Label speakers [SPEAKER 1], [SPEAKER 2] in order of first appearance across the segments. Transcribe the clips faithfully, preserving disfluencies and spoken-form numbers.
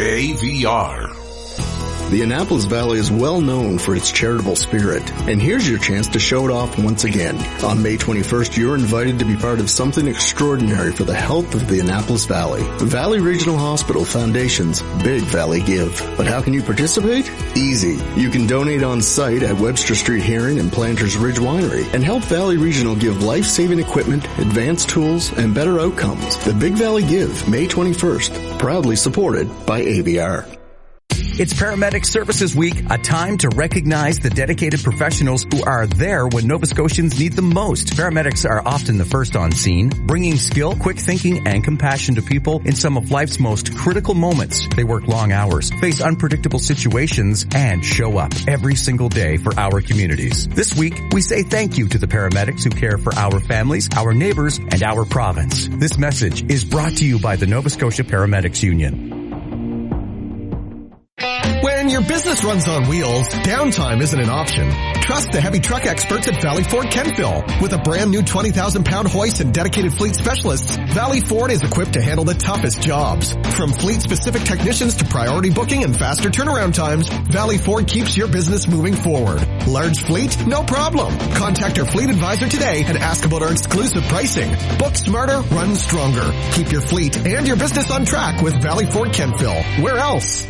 [SPEAKER 1] A V R.
[SPEAKER 2] The Annapolis Valley is well known for its charitable spirit, and here's your chance to show it off once again. On May twenty-first, you're invited to be part of something extraordinary for the health of the Annapolis Valley. Valley Regional Hospital Foundation's Big Valley Give. But how can you participate? Easy. You can donate on site at Webster Street Hearing and Planters Ridge Winery and help Valley Regional give life-saving equipment, advanced tools, and better outcomes. The Big Valley Give, May twenty-first, proudly supported by A V R.
[SPEAKER 3] It's Paramedic Services Week, a time to recognize the dedicated professionals who are there when Nova Scotians need them most. Paramedics are often the first on scene, bringing skill, quick thinking, and compassion to people in some of life's most critical moments. They work long hours, face unpredictable situations, and show up every single day for our communities. This week, we say thank you to the paramedics who care for our families, our neighbors, and our province. This message is brought to you by the Nova Scotia Paramedics Union.
[SPEAKER 4] When your business runs on wheels, downtime isn't an option. Trust the heavy truck experts at Valley Ford Kentville. With a brand new twenty thousand pound hoist and dedicated fleet specialists, Valley Ford is equipped to handle the toughest jobs. From fleet-specific technicians to priority booking and faster turnaround times, Valley Ford keeps your business moving forward. Large fleet? No problem. Contact our fleet advisor today and ask about our exclusive pricing. Book smarter, run stronger. Keep your fleet and your business on track with Valley Ford Kentville. Where else?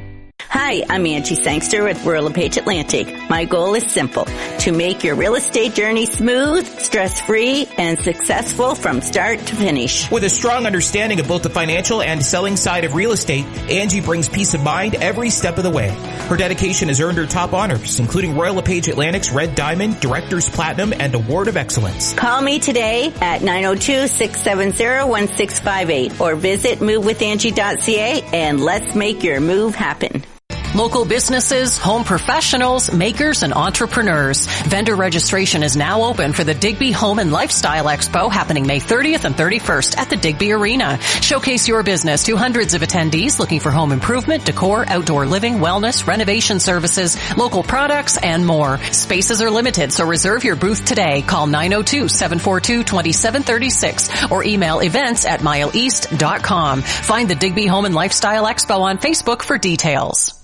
[SPEAKER 5] Hi, I'm Angie Sangster with Royal LePage Atlantic. My goal is simple, to make your real estate journey smooth, stress-free, and successful from start to finish.
[SPEAKER 6] With a strong understanding of both the financial and selling side of real estate, Angie brings peace of mind every step of the way. Her dedication has earned her top honors, including Royal LePage Atlantic's Red Diamond, Director's Platinum, and Award of Excellence.
[SPEAKER 5] Call me today at nine oh two, six seven zero, one six five eight or visit move with angie dot c a and let's make your move happen.
[SPEAKER 7] Local businesses, home professionals, makers, and entrepreneurs. Vendor registration is now open for the Digby Home and Lifestyle Expo happening May thirtieth and thirty-first at the Digby Arena. Showcase your business to hundreds of attendees looking for home improvement, decor, outdoor living, wellness, renovation services, local products, and more. Spaces are limited, so reserve your booth today. Call nine oh two, seven four two, two seven three six or email events at mile east dot com. Find the Digby Home and Lifestyle Expo on Facebook for details.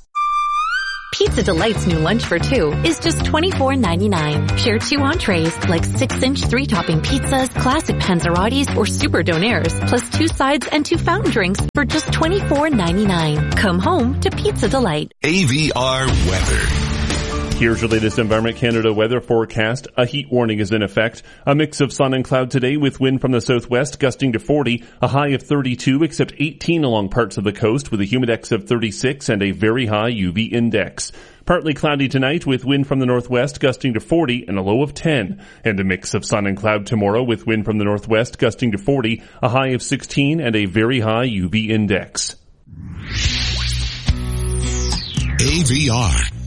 [SPEAKER 8] Pizza Delight's new lunch for two is just twenty-four ninety-nine. Share two entrees like six inch three-topping pizzas, classic panzerottis, or super donaires, plus two sides and two fountain drinks for just twenty-four ninety-nine. Come home to Pizza Delight.
[SPEAKER 1] A V R weather.
[SPEAKER 9] Here's your latest Environment Canada weather forecast. A heat warning is in effect. A mix of sun and cloud today with wind from the southwest gusting to forty, a high of thirty-two except eighteen along parts of the coast with a humidex of thirty-six and a very high U V index. Partly cloudy tonight with wind from the northwest gusting to forty and a low of ten. And a mix of sun and cloud tomorrow with wind from the northwest gusting to forty, a high of sixteen and a very high U V index.
[SPEAKER 1] A V R.